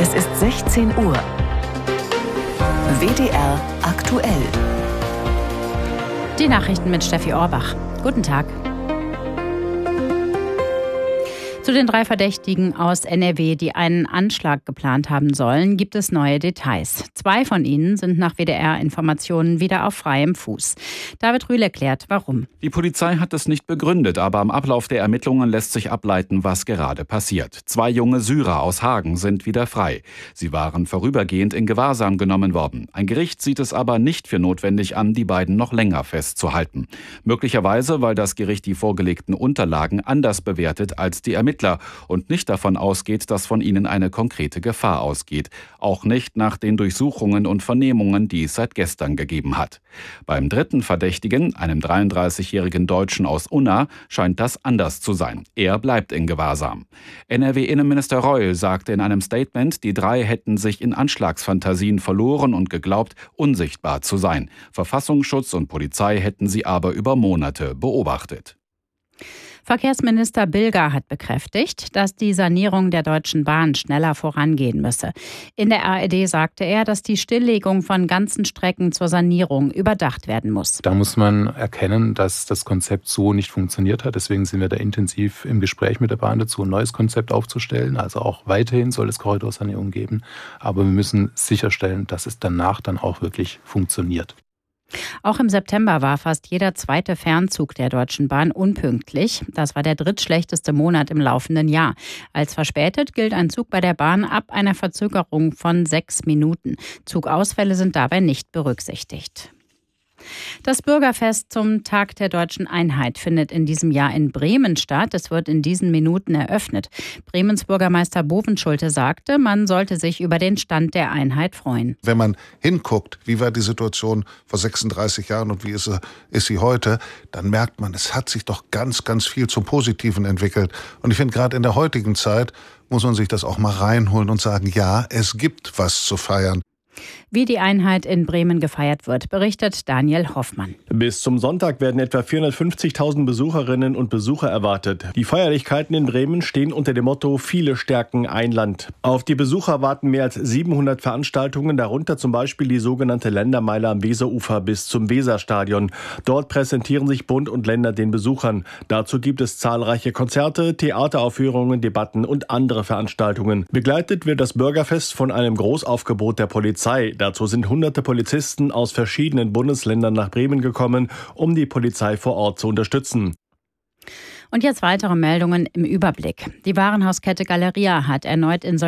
Es ist 16 Uhr. WDR aktuell. Die Nachrichten mit Steffi Orbach. Guten Tag. Zu den 3 Verdächtigen aus NRW, die einen Anschlag geplant haben sollen, gibt es neue Details. 2 von ihnen sind nach WDR-Informationen wieder auf freiem Fuß. David Rühl erklärt, warum. Die Polizei hat es nicht begründet, aber am Ablauf der Ermittlungen lässt sich ableiten, was gerade passiert. 2 junge Syrer aus Hagen sind wieder frei. Sie waren vorübergehend in Gewahrsam genommen worden. Ein Gericht sieht es aber nicht für notwendig an, die beiden noch länger festzuhalten. Möglicherweise, weil das Gericht die vorgelegten Unterlagen anders bewertet als die Ermittler und nicht davon ausgeht, dass von ihnen eine konkrete Gefahr ausgeht. Auch nicht nach den Durchsuchungen und Vernehmungen, die es seit gestern gegeben hat. Beim 3. Verdächtigen, einem 33-jährigen Deutschen aus Unna, scheint das anders zu sein. Er bleibt in Gewahrsam. NRW-Innenminister Reul sagte in einem Statement, die 3 hätten sich in Anschlagsfantasien verloren und geglaubt, unsichtbar zu sein. Verfassungsschutz und Polizei hätten sie aber über Monate beobachtet. Verkehrsminister Bilger hat bekräftigt, dass die Sanierung der Deutschen Bahn schneller vorangehen müsse. In der ARD sagte er, dass die Stilllegung von ganzen Strecken zur Sanierung überdacht werden muss. Da muss man erkennen, dass das Konzept so nicht funktioniert hat. Deswegen sind wir da intensiv im Gespräch mit der Bahn dazu, ein neues Konzept aufzustellen. Also auch weiterhin soll es Korridorsanierung geben. Aber wir müssen sicherstellen, dass es danach dann auch wirklich funktioniert. Auch im September war fast jeder 2. Fernzug der Deutschen Bahn unpünktlich. Das war der drittschlechteste Monat im laufenden Jahr. Als verspätet gilt ein Zug bei der Bahn ab einer Verzögerung von 6 Minuten. Zugausfälle sind dabei nicht berücksichtigt. Das Bürgerfest zum Tag der Deutschen Einheit findet in diesem Jahr in Bremen statt. Es wird in diesen Minuten eröffnet. Bremens Bürgermeister Bovenschulte sagte, man sollte sich über den Stand der Einheit freuen. Wenn man hinguckt, wie war die Situation vor 36 Jahren und wie ist sie heute, dann merkt man, es hat sich doch ganz, ganz viel zum Positiven entwickelt. Und ich finde, gerade in der heutigen Zeit muss man sich das auch mal reinholen und sagen, ja, es gibt was zu feiern. Wie die Einheit in Bremen gefeiert wird, berichtet Daniel Hoffmann. Bis zum Sonntag werden etwa 450.000 Besucherinnen und Besucher erwartet. Die Feierlichkeiten in Bremen stehen unter dem Motto Viele stärken ein Land. Auf die Besucher warten mehr als 700 Veranstaltungen, darunter zum Beispiel die sogenannte Ländermeile am Weserufer bis zum Weserstadion. Dort präsentieren sich Bund und Länder den Besuchern. Dazu gibt es zahlreiche Konzerte, Theateraufführungen, Debatten und andere Veranstaltungen. Begleitet wird das Bürgerfest von einem Großaufgebot der Polizei. Dazu sind hunderte Polizisten aus verschiedenen Bundesländern nach Bremen gekommen, um die Polizei vor Ort zu unterstützen. Und jetzt weitere Meldungen im Überblick. Die Warenhauskette Galeria hat erneut